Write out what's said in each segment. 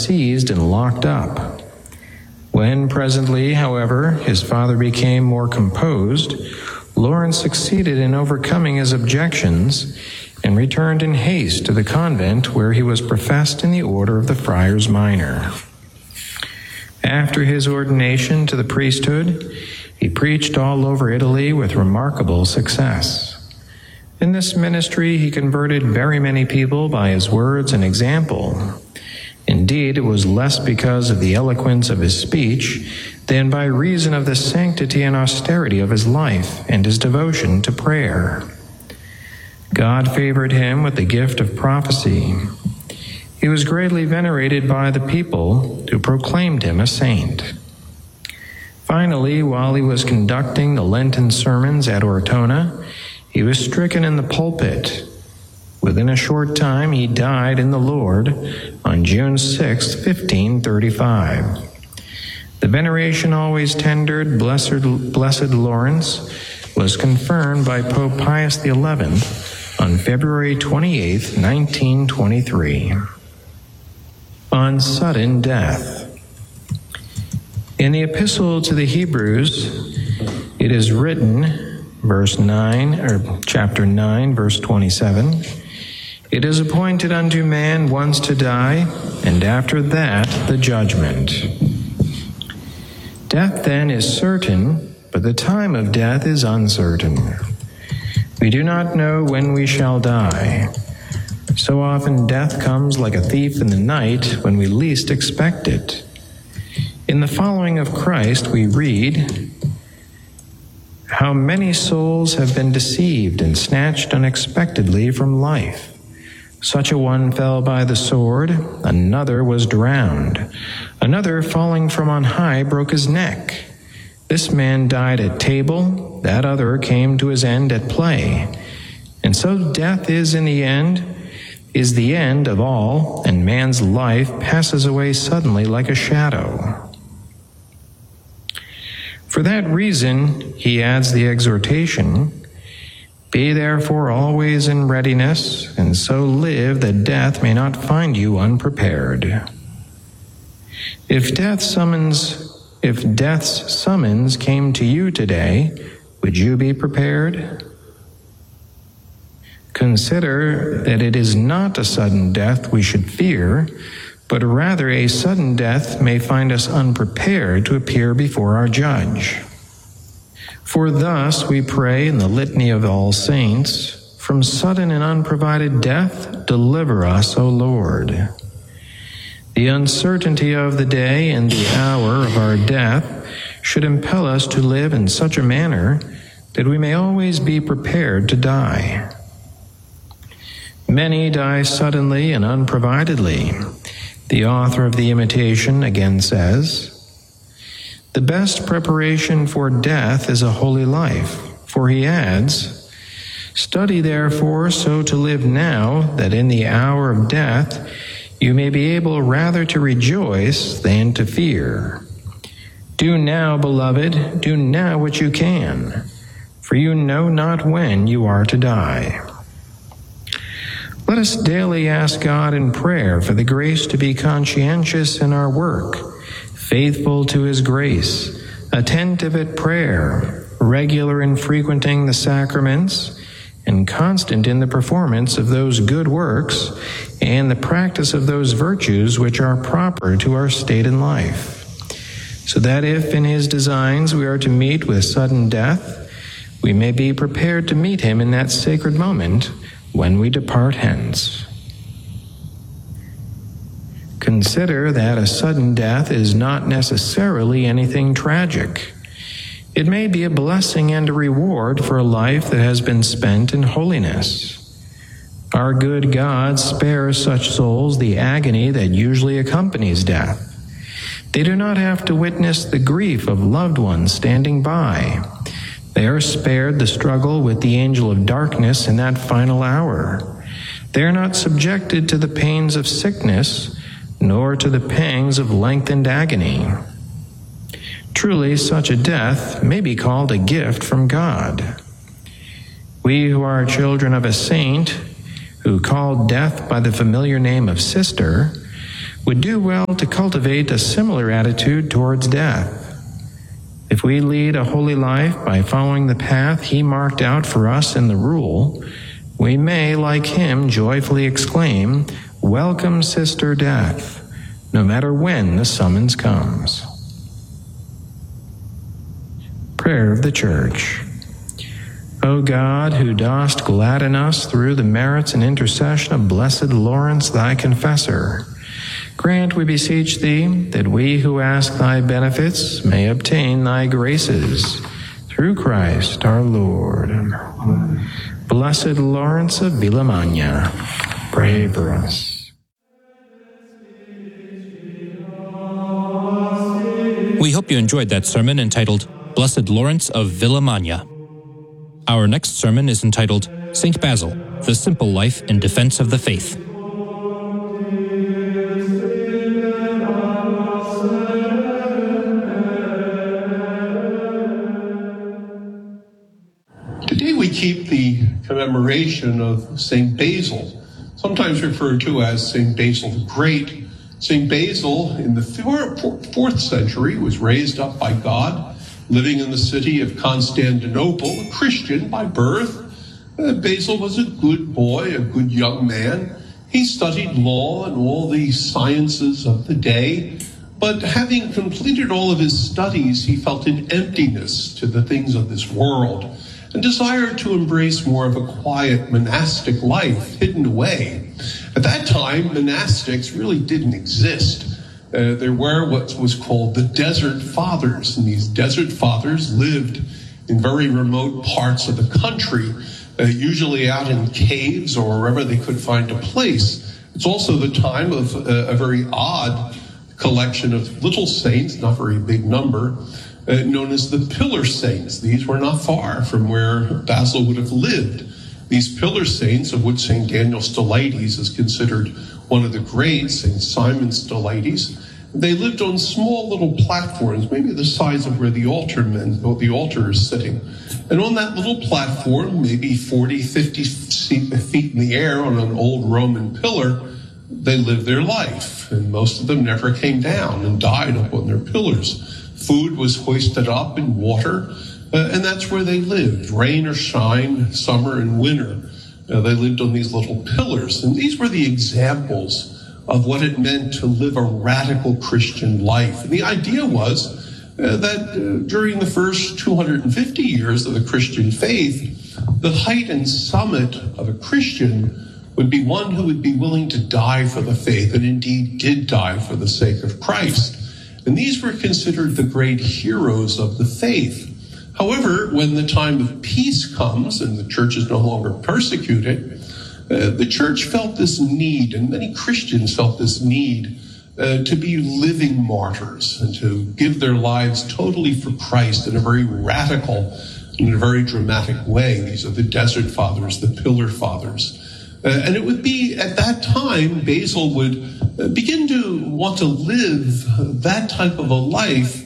seized and locked up. When presently, however, his father became more composed, Lawrence succeeded in overcoming his objections and returned in haste to the convent where he was professed in the order of the Friars Minor. After his ordination to the priesthood, he preached all over Italy with remarkable success. In this ministry, he converted very many people by his words and example. Indeed, it was less because of the eloquence of his speech than by reason of the sanctity and austerity of his life and his devotion to prayer. God favored him with the gift of prophecy. He was greatly venerated by the people, who proclaimed him a saint. Finally, while he was conducting the Lenten sermons at Ortona, he was stricken in the pulpit. Within a short time, he died in the Lord on June 6, 1535. The veneration always tendered Blessed Lawrence was confirmed by Pope Pius XI on February 28, 1923. On sudden death. In the Epistle to the Hebrews, it is written, chapter 9, verse 27, "It is appointed unto man once to die, and after that the judgment." Death then is certain, but the time of death is uncertain. We do not know when we shall die. So often death comes like a thief in the night when we least expect it. In the following of Christ, we read, "How many souls have been deceived and snatched unexpectedly from life. Such a one fell by the sword, another was drowned. Another, falling from on high, broke his neck. This man died at table, that other came to his end at play. And so death is the end of all, and man's life passes away suddenly like a shadow." For that reason, he adds the exhortation, "Be therefore always in readiness, and so live that death may not find you unprepared." If death's summons came to you today, would you be prepared? Consider that it is not a sudden death we should fear, but rather a sudden death may find us unprepared to appear before our judge. For thus we pray in the Litany of All Saints, "From sudden and unprovided death, deliver us, O Lord." The uncertainty of the day and the hour of our death should impel us to live in such a manner that we may always be prepared to die. Many die suddenly and unprovidedly. The author of the Imitation again says, "The best preparation for death is a holy life," for he adds, "Study therefore so to live now that in the hour of death you may be able rather to rejoice than to fear. Do now, beloved, do now what you can, for you know not when you are to die." Let us daily ask God in prayer for the grace to be conscientious in our work, faithful to his grace, attentive at prayer, regular in frequenting the sacraments, and constant in the performance of those good works and the practice of those virtues which are proper to our state in life, so that if in his designs we are to meet with sudden death, we may be prepared to meet him in that sacred moment when we depart hence. Consider that a sudden death is not necessarily anything tragic. It may be a blessing and a reward for a life that has been spent in holiness. Our good God spares such souls the agony that usually accompanies death. They do not have to witness the grief of loved ones standing by. They are spared the struggle with the angel of darkness in that final hour. They are not subjected to the pains of sickness, nor to the pangs of lengthened agony. Truly, such a death may be called a gift from God. We who are children of a saint, who called death by the familiar name of sister, would do well to cultivate a similar attitude towards death. If we lead a holy life by following the path he marked out for us in the rule, we may, like him, joyfully exclaim, "Welcome, Sister Death," no matter when the summons comes. Prayer of the Church. O God, who dost gladden us through the merits and intercession of Blessed Lawrence, thy confessor, grant, we beseech thee, that we who ask thy benefits may obtain thy graces. Through Christ our Lord. Blessed Lawrence of Villamagna, pray for us. We hope you enjoyed that sermon entitled Blessed Lawrence of Villamagna. Our next sermon is entitled St. Basil, the Simple Life in Defense of the Faith. Today we keep the commemoration of St. Basil, sometimes referred to as St. Basil the Great. St. Basil, in the 4th century, was raised up by God, living in the city of Constantinople, a Christian by birth. Basil was a good boy, a good young man. He studied law and all the sciences of the day, but having completed all of his studies, he felt an emptiness to the things of this world and desired to embrace more of a quiet monastic life hidden away. At that time, monastics really didn't exist. There were what was called the Desert Fathers, and these Desert Fathers lived in very remote parts of the country, usually out in caves or wherever they could find a place. It's also the time of a very odd collection of little saints, not very big number, known as the Pillar Saints. These were not far from where Basil would have lived. These Pillar Saints, of which St. Daniel Stylites is considered one of the great, St. Simon Stylites, they lived on small little platforms, maybe the size of where the altar is sitting. And on that little platform, maybe 40, 50 feet in the air on an old Roman pillar, they lived their life. And most of them never came down and died up on their pillars. Food was hoisted up in water, and that's where they lived, rain or shine, summer and winter. They lived on these little pillars, and these were the examples of what it meant to live a radical Christian life. And the idea was that during the first 250 years of the Christian faith, the height and summit of a Christian would be one who would be willing to die for the faith, and indeed did die for the sake of Christ. And these were considered the great heroes of the faith. However, when the time of peace comes and the church is no longer persecuted, the church felt this need, and many Christians felt this need, to be living martyrs and to give their lives totally for Christ in a very radical, in a very dramatic way. These are the Desert Fathers, the Pillar Fathers. And it would be at that time Basil would begin to want to live that type of a life,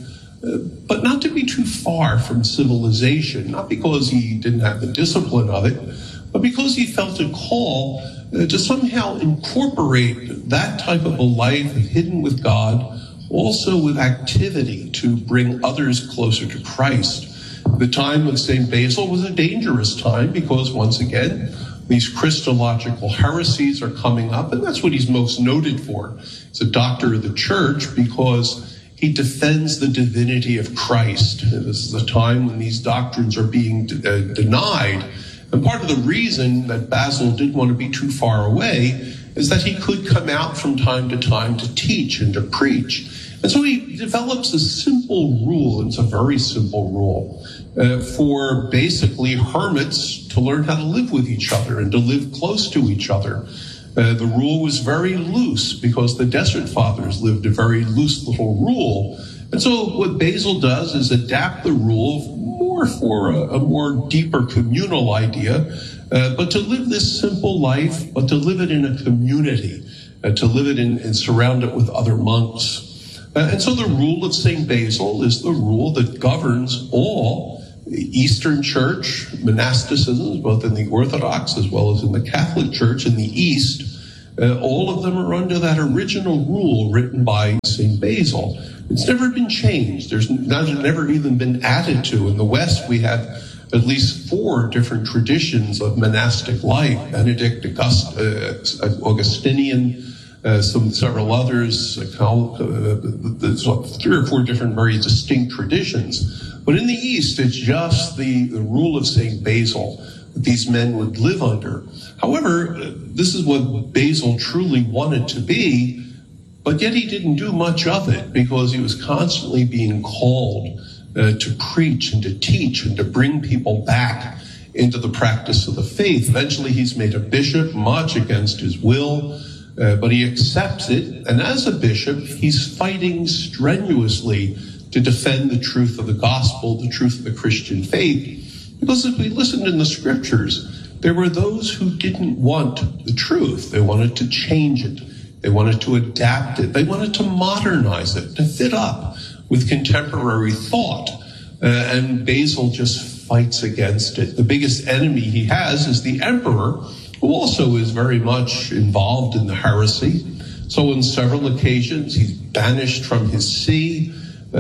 but not to be too far from civilization, not because he didn't have the discipline of it, but because he felt a call to somehow incorporate that type of a life hidden with God, also with activity to bring others closer to Christ. The time of St. Basil was a dangerous time because, once again, these Christological heresies are coming up, and that's what he's most noted for. He's a doctor of the church because he defends the divinity of Christ. This is a time when these doctrines are being denied. And part of the reason that Basil didn't want to be too far away is that he could come out from time to teach and to preach. And so he develops a simple rule, and it's a very simple rule, for basically hermits to learn how to live with each other and to live close to each other. The rule was very loose because the Desert Fathers lived a very loose little rule. And so what Basil does is adapt the rule more for a more deeper communal idea, but to live this simple life, but to live it in a community, to live it in and surround it with other monks. And so the rule of St. Basil is the rule that governs all Eastern Church monasticisms, both in the Orthodox as well as in the Catholic Church in the East. All of them are under that original rule written by St. Basil. It's never been changed. There's never even been added to. In the West, we have at least 4 different traditions of monastic life: Benedict, Augustinian, several others. There's 3 or 4 different very distinct traditions. But in the East, it's just the rule of St. Basil that these men would live under. However, this is what Basil truly wanted to be, but yet he didn't do much of it because he was constantly being called to preach and to teach and to bring people back into the practice of the faith. Eventually, he's made a bishop, much against his will, but he accepts it. And as a bishop, he's fighting strenuously to defend the truth of the gospel, the truth of the Christian faith. Because if we listened in the scriptures, there were those who didn't want the truth. They wanted to change it. They wanted to adapt it. They wanted to modernize it, to fit up with contemporary thought. And Basil just fights against it. The biggest enemy he has is the emperor, who also is very much involved in the heresy. So on several occasions, he's banished from his see.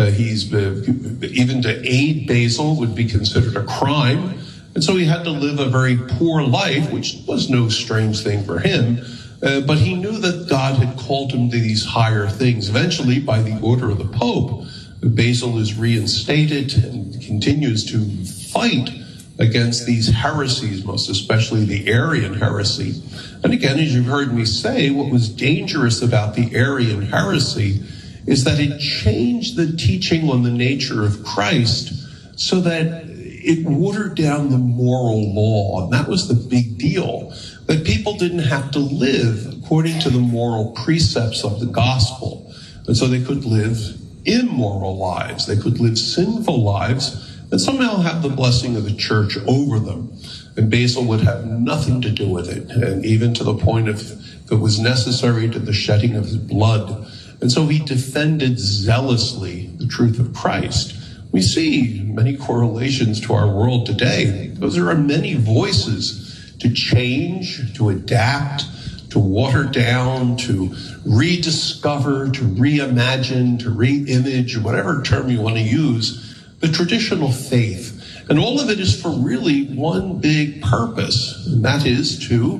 Even to aid Basil would be considered a crime. And so he had to live a very poor life, which was no strange thing for him. But he knew that God had called him to these higher things. Eventually, by the order of the Pope, Basil is reinstated and continues to fight against these heresies, most especially the Arian heresy. And again, as you've heard me say, what was dangerous about the Arian heresy is that it changed the teaching on the nature of Christ so that it watered down the moral law. And that was the big deal, that people didn't have to live according to the moral precepts of the gospel. And so they could live immoral lives. They could live sinful lives and somehow have the blessing of the church over them. And Basil would have nothing to do with it, and even to the point of, if it was necessary, to the shedding of his blood. And so he defended zealously the truth of Christ. We see many correlations to our world today, because there are many voices to change, to adapt, to water down, to rediscover, to reimagine, to re-image, whatever term you want to use, the traditional faith. And all of it is for really one big purpose, and that is to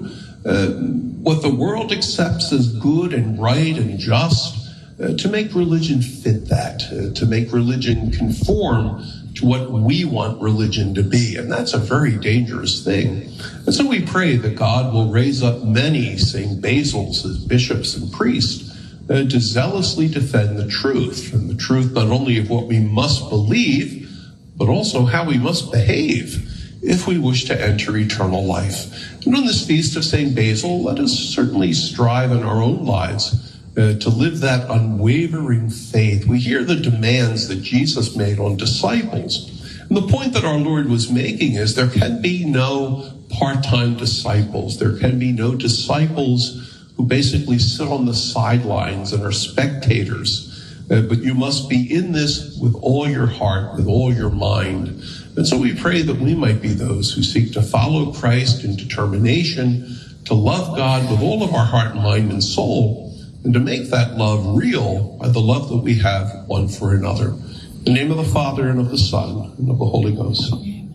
what the world accepts as good and right and just, to make religion fit that, to make religion conform to what we want religion to be. And that's a very dangerous thing. And so we pray that God will raise up many St. Basils as bishops and priests to zealously defend the truth, and the truth not only of what we must believe, but also how we must behave if we wish to enter eternal life. And on this feast of St. Basil, let us certainly strive in our own lives to live that unwavering faith. We hear the demands that Jesus made on disciples. And the point that our Lord was making is there can be no part-time disciples. There can be no disciples who basically sit on the sidelines and are spectators. But you must be in this with all your heart, with all your mind. And so we pray that we might be those who seek to follow Christ in determination, to love God with all of our heart, mind, and soul, and to make that love real by the love that we have one for another. In the name of the Father, and of the Son, and of the Holy Ghost.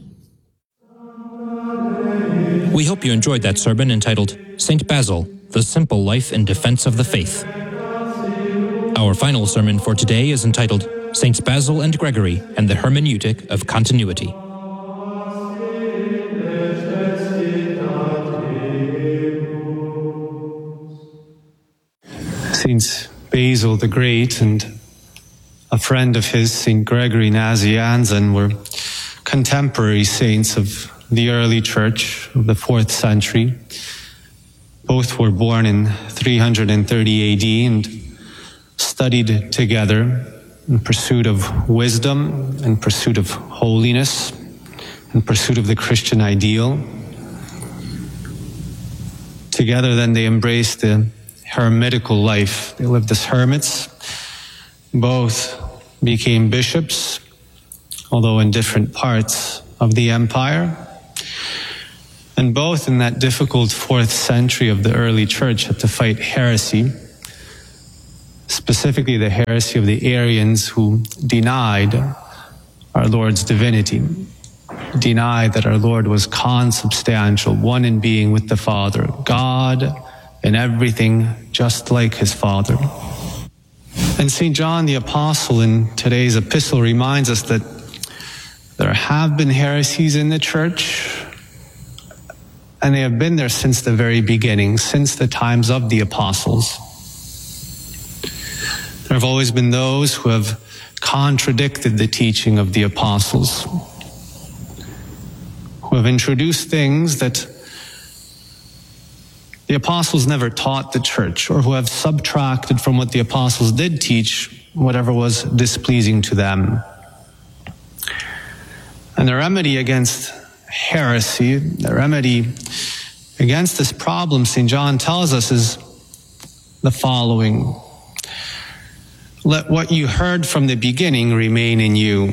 We hope you enjoyed that sermon entitled St. Basil, the Simple Life in Defense of the Faith. Our final sermon for today is entitled Saints Basil and Gregory and the Hermeneutic of Continuity. Saint Basil the Great and a friend of his, Saint Gregory Nazianzen, were contemporary saints of the early church of the 4th century. Both were born in 330 AD and studied together in pursuit of wisdom, in pursuit of holiness, in pursuit of the Christian ideal. Together then they embraced the hermitical life. They lived as hermits. Both became bishops, although in different parts of the empire. And both in that difficult 4th century of the early church had to fight heresy, specifically the heresy of the Arians who denied our Lord's divinity, denied that our Lord was consubstantial, one in being with the Father, God in everything, just like his Father. And St. John the Apostle in today's epistle reminds us that there have been heresies in the church, and they have been there since the very beginning, since the times of the apostles. There have always been those who have contradicted the teaching of the apostles, who have introduced things that the apostles never taught the church, or who have subtracted from what the apostles did teach whatever was displeasing to them. And the remedy against heresy, the remedy against this problem, St. John tells us, is the following: let what you heard from the beginning remain in you.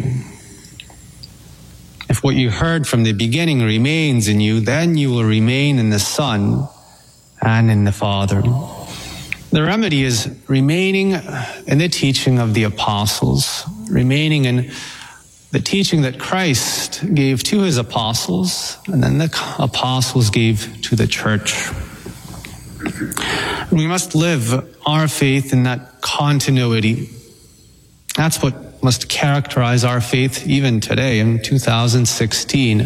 If what you heard from the beginning remains in you, then you will remain in the Son and in the Father. The remedy is remaining in the teaching of the apostles, remaining in the teaching that Christ gave to his apostles, and then the apostles gave to the church. We must live our faith in that continuity. That's what must characterize our faith even today in 2016.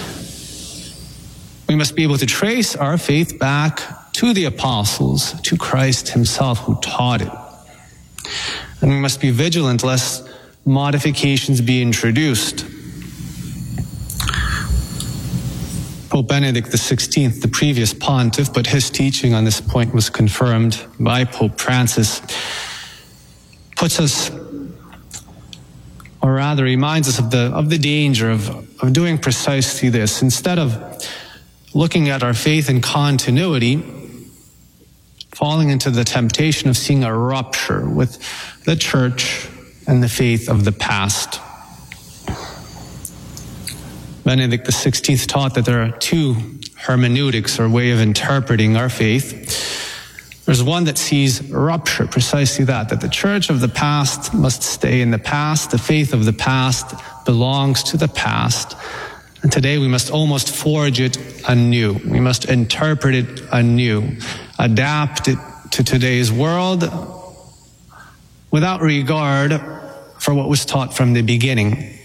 We must be able to trace our faith back to the apostles, to Christ himself who taught it. And we must be vigilant lest modifications be introduced. Pope Benedict XVI, the previous pontiff, but his teaching on this point was confirmed by Pope Francis, puts us, or rather reminds us of the danger of doing precisely this. Instead of looking at our faith in continuity, falling into the temptation of seeing a rupture with the church and the faith of the past. Benedict XVI taught that there are two hermeneutics, or way of interpreting our faith. There's one that sees rupture, precisely that the church of the past must stay in the past, the faith of the past belongs to the past, and today we must almost forge it anew. We must interpret it anew, adapt it to today's world without regard for what was taught from the beginning.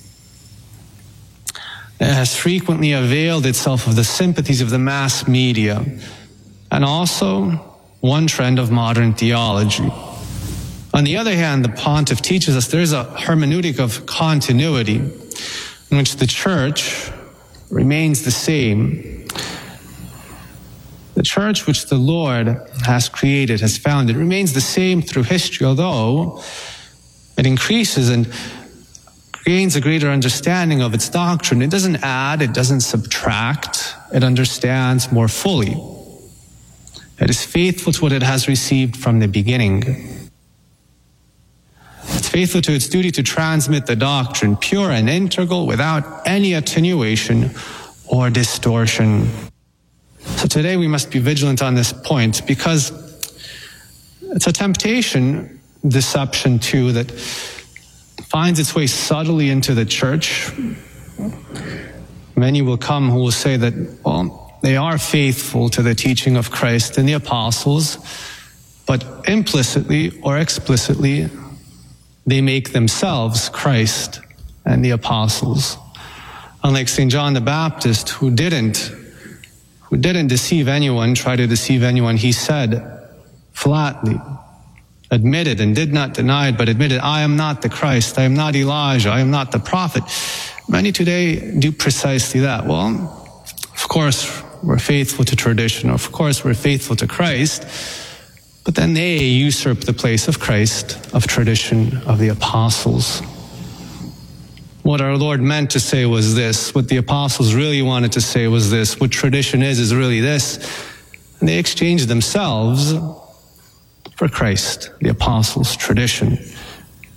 It has frequently availed itself of the sympathies of the mass media, and also one trend of modern theology. On the other hand, the pontiff teaches us there is a hermeneutic of continuity in which the church remains the same. The church which the Lord has created, has founded, remains the same through history, although it increases and gains a greater understanding of its doctrine. It doesn't add, it doesn't subtract, it understands more fully. It is faithful to what it has received from the beginning. It's faithful to its duty to transmit the doctrine, pure and integral, without any attenuation or distortion. So today we must be vigilant on this point, because it's a temptation, deception too, that finds its way subtly into the church. Many will come who will say that, well, they are faithful to the teaching of Christ and the apostles, but implicitly or explicitly, they make themselves Christ and the apostles. Unlike St. John the Baptist, who didn't deceive anyone, try to deceive anyone, he said flatly, admitted and did not deny it, but admitted, I am not the Christ, I am not Elijah, I am not the prophet. Many today do precisely that. Well, of course, we're faithful to tradition, of course, we're faithful to Christ, but then they usurp the place of Christ, of tradition, of the apostles. What our Lord meant to say was this. What the apostles really wanted to say was this. What tradition is really this. And they exchanged themselves for Christ, the apostles' tradition.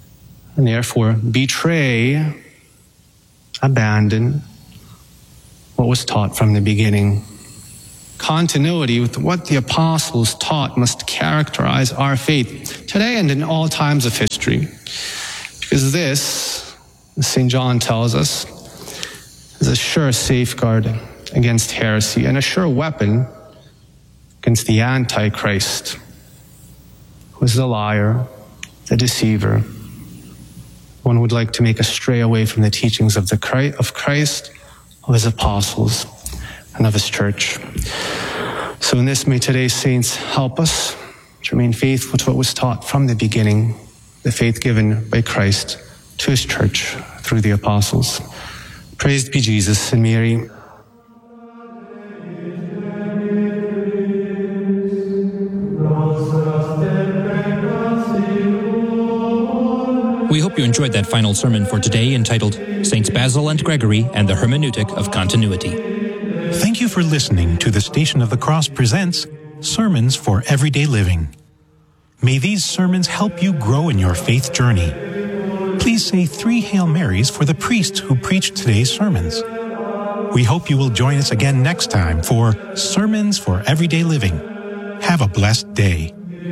And therefore betray, abandon, what was taught from the beginning. Continuity with what the apostles taught must characterize our faith today and in all times of history. Because this, as St. John tells us, is a sure safeguard against heresy and a sure weapon against the Antichrist, who is the liar, the deceiver, one who would like to make us stray away from the teachings of Christ, of his apostles, and of his church. So in this, may today's saints help us to remain faithful to what was taught from the beginning, the faith given by Christ to his church through the apostles. Praised be Jesus and Mary. We hope you enjoyed that final sermon for today entitled Saints Basil and Gregory and the Hermeneutic of Continuity. Thank you for listening to the Station of the Cross presents Sermons for Everyday Living. May these sermons help you grow in your faith journey. Please say 3 Hail Marys for the priests who preached today's sermons. We hope you will join us again next time for Sermons for Everyday Living. Have a blessed day.